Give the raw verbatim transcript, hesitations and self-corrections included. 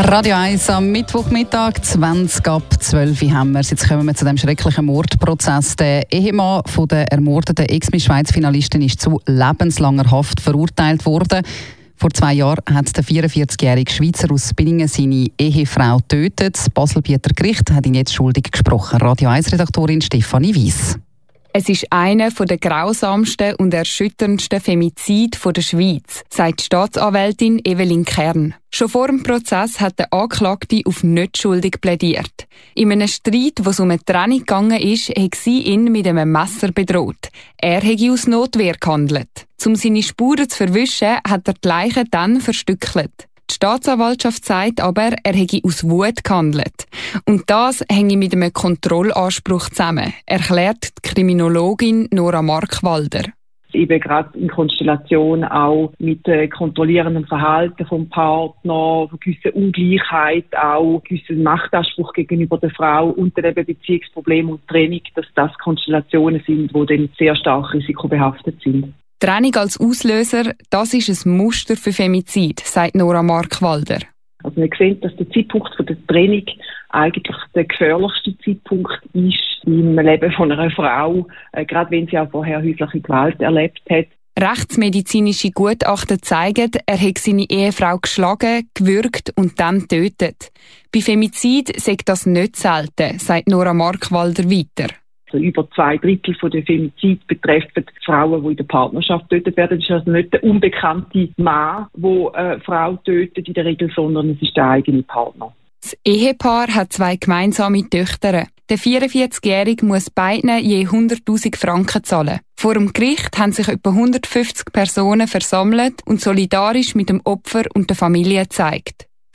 Radio eins am Mittwochmittag, zwanzig ab zwölf Uhr haben wir. Jetzt kommen wir zu dem schrecklichen Mordprozess. Der Ehemann von der ermordeten Ex-Miss-Schweiz-Finalistin ist zu lebenslanger Haft verurteilt worden. Vor zwei Jahren hat der vierundvierzigjährige Schweizer aus Binningen seine Ehefrau getötet. Das Baselbieter Gericht hat ihn jetzt schuldig gesprochen. Radio eins-Redaktorin Stefanie Weiss. Es ist einer der grausamsten und erschütterndsten Femizide der Schweiz, sagt die Staatsanwältin Evelyn Kern. Schon vor dem Prozess hat der Anklagte auf nicht schuldig plädiert. In einem Streit, wo es um eine Trennung gegangen ist, hat sie ihn mit einem Messer bedroht. Er hätte aus Notwehr gehandelt. Um seine Spuren zu verwischen, hat er die Leiche dann verstückelt. Die Staatsanwaltschaft sagt aber, er hätte aus Wut gehandelt. Und das hänge mit einem Kontrollanspruch zusammen, erklärt die Kriminologin Nora Markwalder. Eben gerade in Konstellation auch mit äh, kontrollierendem Verhalten vom Partner, gewisse Ungleichheit, auch gewissen Machtanspruch gegenüber der Frau und dann eben Beziehungsprobleme und Trennung, dass das Konstellationen sind, die dann sehr stark risikobehaftet sind. Trennung als Auslöser, das ist ein Muster für Femizid, sagt Nora Markwalder. Also man sieht, dass der Zeitpunkt der Trennung eigentlich der gefährlichste Zeitpunkt ist im Leben von einer Frau, äh, gerade wenn sie auch vorher häusliche Gewalt erlebt hat. Rechtsmedizinische Gutachten zeigen, er hat seine Ehefrau geschlagen, gewürgt und dann getötet. Bei Femizid sagt das nicht selten, sagt Nora Markwalder weiter. Also über zwei Drittel von der Femizid betreffen Frauen, die in der Partnerschaft getötet werden. Das ist also nicht der unbekannte Mann, der eine Frau tötet in der Regel, sondern es ist der eigene Partner. Das Ehepaar hat zwei gemeinsame Töchter. Der vierundvierzigjährige muss beiden je hunderttausend Franken zahlen. Vor dem Gericht haben sich etwa hundertfünfzig Personen versammelt und solidarisch mit dem Opfer und der Familie gezeigt.